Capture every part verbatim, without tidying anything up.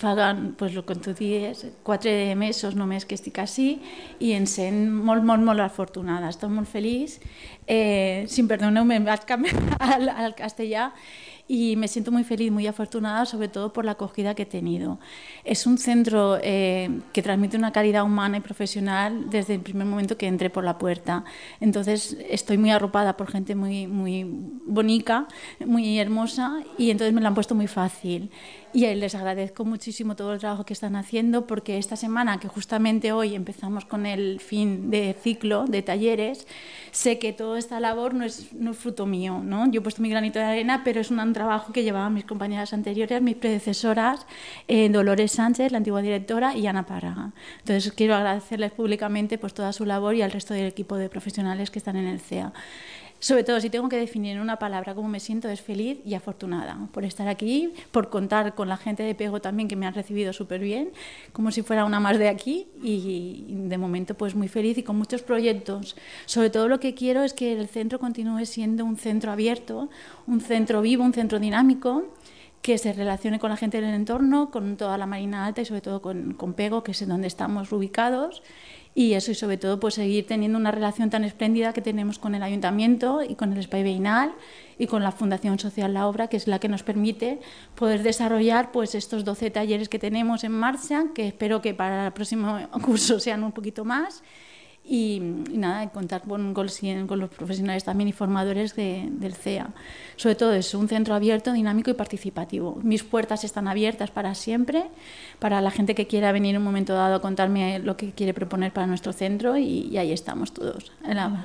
fa, pues, el que tu dies, quatre mesos només que estic així i em sent molt, molt, molt afortunada. Estic molt feliç. Eh, si em perdoneu, me vaig canviar al, al castellà. Y me siento muy feliz, muy afortunada, sobre todo por la acogida que he tenido. Es un centro eh, que transmite una calidad humana y profesional desde el primer momento que entré por la puerta. Entonces estoy muy arropada por gente muy, muy bonita, muy hermosa, y entonces me lo han puesto muy fácil. Y les agradezco muchísimo todo el trabajo que están haciendo, porque esta semana, que justamente hoy empezamos con el fin de ciclo de talleres, sé que toda esta labor no es, no es fruto mío, ¿no? Yo he puesto mi granito de arena, pero es un trabajo que llevaban mis compañeras anteriores, mis predecesoras, eh, Dolores Sánchez, la antigua directora, y Ana Párraga. Entonces quiero agradecerles públicamente, pues, toda su labor y al resto del equipo de profesionales que están en el C E A. Sobre todo, si tengo que definir en una palabra cómo me siento, es feliz y afortunada por estar aquí, por contar con la gente de Pego también, que me han recibido súper bien, como si fuera una más de aquí, y de momento pues muy feliz y con muchos proyectos. Sobre todo lo que quiero es que el centro continúe siendo un centro abierto, un centro vivo, un centro dinámico, que se relacione con la gente del entorno, con toda la Marina Alta y sobre todo con, con Pego, que es donde estamos ubicados. Y eso, y sobre todo, pues seguir teniendo una relación tan espléndida que tenemos con el Ayuntamiento y con el Espai Veïnal y con la Fundación Social La Obra, que es la que nos permite poder desarrollar, pues, estos doce talleres que tenemos en marcha, que espero que para el próximo curso sean un poquito más. Y, y nada, contar con, con, con los profesionales también y formadores de, del C E A. Sobre todo es un centro abierto, dinámico y participativo. Mis puertas están abiertas para siempre, para la gente que quiera venir en un momento dado a contarme lo que quiere proponer para nuestro centro, y, y ahí estamos todos. La...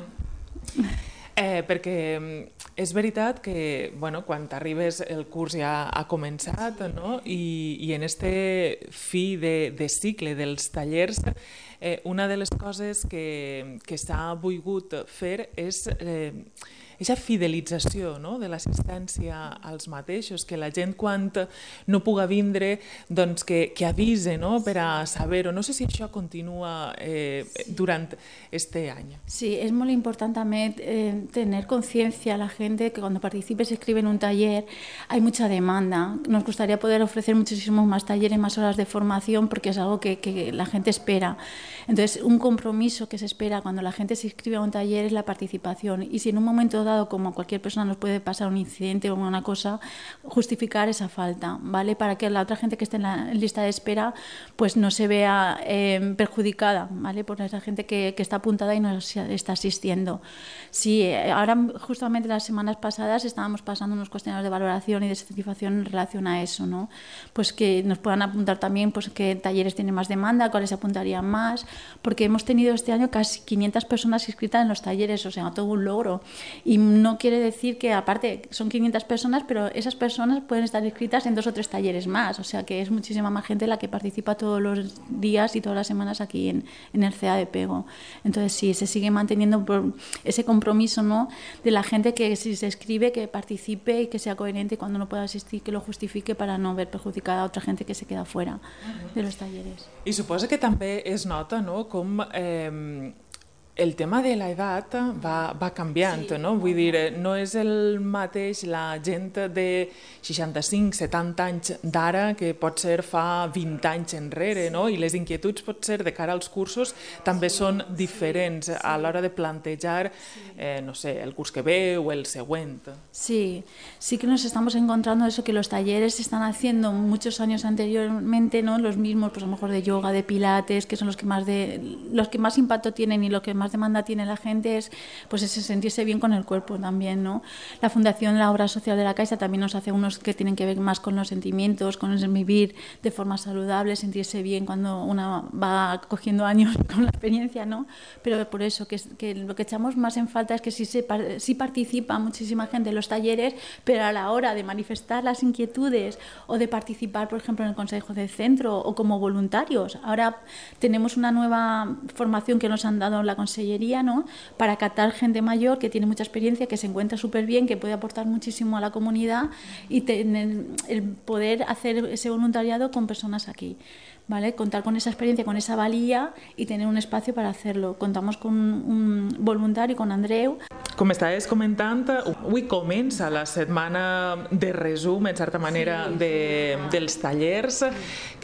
Eh, perquè és veritat que, bueno, quan t'arribes el curs ja ha començat, no? I, i en este fi de, de cicle dels tallers, eh, una de les coses que, que s'ha volgut fer és eh, aquesta fidelització, no? De l'assistència als mateixos, que la gent quan no puga vindre, doncs que, que avise, no? Per a saber-ho. No sé si això continua eh, durant este any. Sí, es muy importante también eh, tener conciencia a la gente que cuando participe, se escribe en un taller, hay mucha demanda. Nos gustaría poder ofrecer muchísimos más talleres, más horas de formación, porque es algo que, que la gente espera. Entonces, un compromiso que se espera cuando la gente se inscribe a un taller es la participación. Y si en un momento dado, como cualquier persona, nos puede pasar un incidente o una cosa, justificar esa falta, ¿vale? Para que la otra gente que esté en la lista de espera pues no se vea eh, perjudicada, ¿vale? Por esa gente que, que está apuntada y nos está asistiendo. Sí, ahora justamente las semanas pasadas estábamos pasando unos cuestionarios de valoración y de satisfacción en relación a eso, ¿no? Pues que nos puedan apuntar también pues qué talleres tienen más demanda, cuáles se apuntarían más, porque hemos tenido este año casi quinientas personas inscritas en los talleres, o sea, todo un logro. Y no quiere decir que, aparte, son quinientas personas, pero esas personas pueden estar inscritas en dos o tres talleres más, o sea que es muchísima más gente la que participa todos los días y todas las semanas aquí en, en el C E A de Pego. Entonces sí, se sigue manteniendo ese compromiso, ¿no? De la gente que si se escribe, que participe y que sea coherente, y cuando no pueda asistir, que lo justifique para no ver perjudicada a otra gente que se queda fuera de los talleres. I suposa que també es nota, no?, com eh, el tema de l'edat va, va canviant, sí, no? Vull dir, no és el mateix la gent de seixanta-cinc setanta anys d'ara que pot ser fa vint anys enrere, no? I les inquietuds potser de cara als cursos també són diferents a l'hora de plantejar, eh, no sé, el curs que ve o el següent. Sí, sí que nos estamos encontrando eso, que los talleres se están haciendo muchos años anteriormente, ¿no? Los mismos, pues a lo mejor de yoga, de pilates, que son los que más, de, los que más impacto tienen y los que más demanda tiene la gente, es pues ese sentirse bien con el cuerpo también, ¿no? La Fundación La Obra Social de la Caixa también nos hace unos que tienen que ver más con los sentimientos, con el vivir de forma saludable, sentirse bien cuando una va cogiendo años con la experiencia, ¿no? Pero por eso, que, que lo que echamos más en falta es que sí, se, sí participa muchísima gente en los talleres, pero a la hora de manifestar las inquietudes o de participar, por ejemplo, en el consejo del centro o como voluntarios. Ahora tenemos una nueva formación que nos han dado en la consellería, ¿no? Para captar gente mayor que tiene mucha experiencia, que se encuentra súper bien, que puede aportar muchísimo a la comunidad y tener el poder hacer ese voluntariado con personas aquí, ¿vale? Contar con esa experiencia, con esa valía y tener un espacio para hacerlo. Contamos con un voluntari, con Andreu. Com estaves comentant, avui comença la setmana de resum, en certa manera, de, dels tallers, que